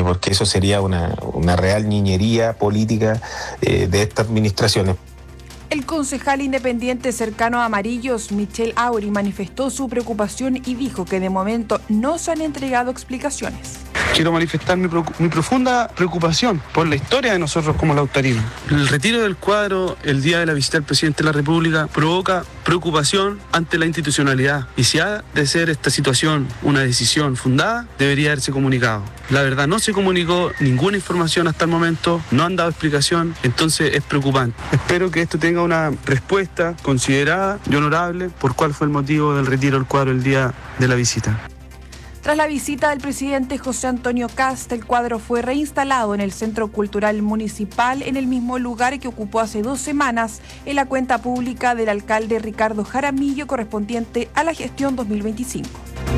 porque eso sería una real niñería política de esta administración. El concejal independiente cercano a Amarillos, Michel Auri, manifestó su preocupación y dijo que de momento no se han entregado explicaciones. Quiero manifestar mi profunda preocupación por la historia de nosotros como lautarino. El retiro del cuadro el día de la visita del presidente de la República provoca preocupación ante la institucionalidad. Y si ha de ser esta situación una decisión fundada, debería haberse comunicado. La verdad, no se comunicó ninguna información hasta el momento, no han dado explicación, entonces es preocupante. Espero que esto tenga una respuesta considerada y honorable por cuál fue el motivo del retiro del cuadro el día de la visita. Tras la visita del presidente José Antonio Kast, el cuadro fue reinstalado en el Centro Cultural Municipal, en el mismo lugar que ocupó hace 2 semanas en la cuenta pública del alcalde Ricardo Jaramillo, correspondiente a la gestión 2025.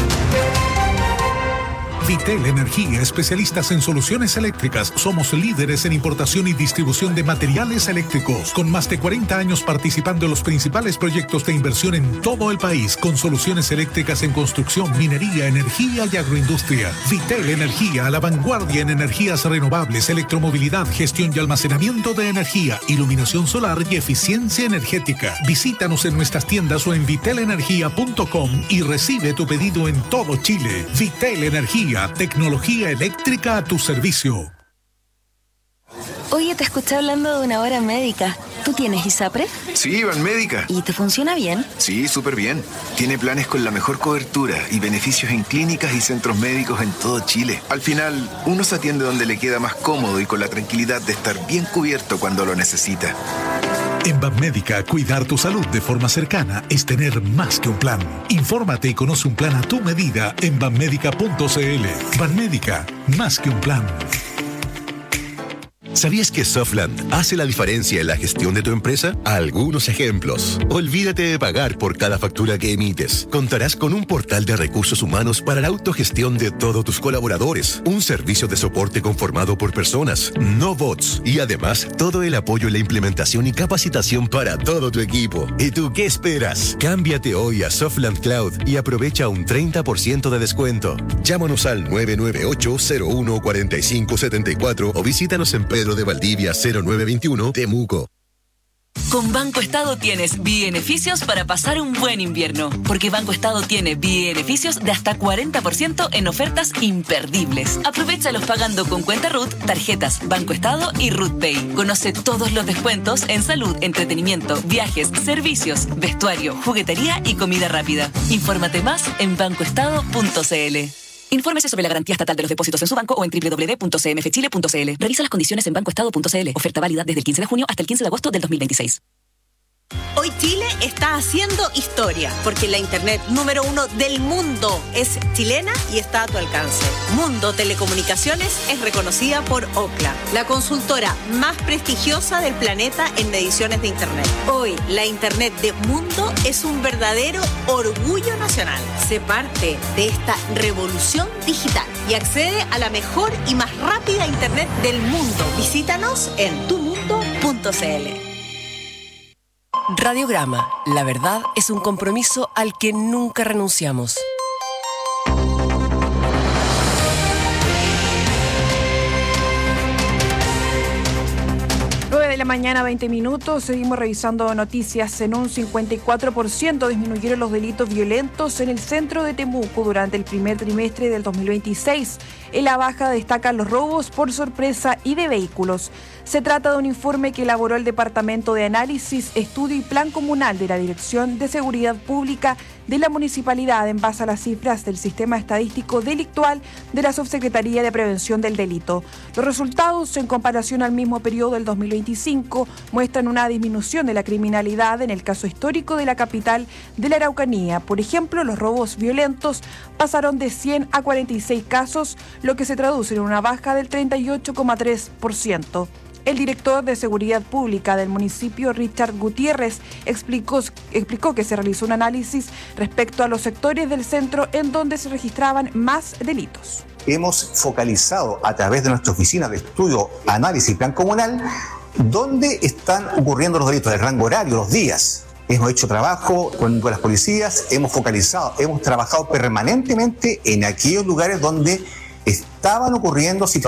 Vitel Energía, especialistas en soluciones eléctricas. Somos líderes en importación y distribución de materiales eléctricos, con más de 40 años participando en los principales proyectos de inversión en todo el país, con soluciones eléctricas en construcción, minería, energía y agroindustria. Vitel Energía, a la vanguardia en energías renovables, electromovilidad, gestión y almacenamiento de energía, iluminación solar y eficiencia energética. Visítanos en nuestras tiendas o en vitelenergia.com y recibe tu pedido en todo Chile. Vitel Energía, tecnología eléctrica a tu servicio. Oye, te escuché hablando de una hora médica. ¿Tú tienes ISAPRE? Sí, Banmédica. ¿Y te funciona bien? Sí, súper bien. Tiene planes con la mejor cobertura y beneficios en clínicas y centros médicos en todo Chile. Al final, uno se atiende donde le queda más cómodo y con la tranquilidad de estar bien cubierto cuando lo necesita. En Banmédica, cuidar tu salud de forma cercana es tener más que un plan. Infórmate y conoce un plan a tu medida en banmédica.cl. Banmédica, más que un plan. ¿Sabías que Softland hace la diferencia en la gestión de tu empresa? Algunos ejemplos. Olvídate de pagar por cada factura que emites. Contarás con un portal de recursos humanos para la autogestión de todos tus colaboradores. Un servicio de soporte conformado por personas, no bots. Y además, todo el apoyo en la implementación y capacitación para todo tu equipo. ¿Y tú qué esperas? Cámbiate hoy a Softland Cloud y aprovecha un 30% de descuento. Llámanos al 998-01-4574 o visítanos en Pedro de Valdivia 0921, Temuco. Con Banco Estado tienes beneficios para pasar un buen invierno, porque Banco Estado tiene beneficios de hasta 40% en ofertas imperdibles. Aprovéchalos pagando con cuenta RUT, tarjetas Banco Estado y RUT Pay. Conoce todos los descuentos en salud, entretenimiento, viajes, servicios, vestuario, juguetería y comida rápida. Infórmate más en bancoestado.cl. Infórmese sobre la garantía estatal de los depósitos en su banco o en www.cmfchile.cl. Revisa las condiciones en bancoestado.cl. Oferta válida desde el 15 de junio hasta el 15 de agosto del 2026. Hoy Chile está haciendo historia, porque la internet número 1 del mundo es chilena y está a tu alcance. Mundo Telecomunicaciones es reconocida por Ookla, la consultora más prestigiosa del planeta en mediciones de internet. Hoy, la internet de Mundo es un verdadero orgullo nacional. Sé parte de esta revolución digital y accede a la mejor y más rápida internet del mundo. Visítanos en tumundo.cl. Radiograma. La verdad es un compromiso al que nunca renunciamos. 9 de la mañana, 20 minutos. Seguimos revisando noticias. En un 54% disminuyeron los delitos violentos en el centro de Temuco durante el primer trimestre del 2026. En la baja destacan los robos por sorpresa y de vehículos. Se trata de un informe que elaboró el Departamento de Análisis, Estudio y Plan Comunal de la Dirección de Seguridad Pública de la Municipalidad en base a las cifras del Sistema Estadístico Delictual de la Subsecretaría de Prevención del Delito. Los resultados, en comparación al mismo periodo del 2025, muestran una disminución de la criminalidad en el caso histórico de la capital de la Araucanía. Por ejemplo, los robos violentos pasaron de 100 a 46 casos, lo que se traduce en una baja del 38,3%. El director de Seguridad Pública del municipio, Richard Gutiérrez, explicó que se realizó un análisis respecto a los sectores del centro en donde se registraban más delitos. Hemos focalizado a través de nuestra oficina de estudio, análisis y plan comunal dónde están ocurriendo los delitos, el rango horario, los días. Hemos hecho trabajo con las policías, hemos focalizado, hemos trabajado permanentemente en aquellos lugares donde estaban ocurriendo situaciones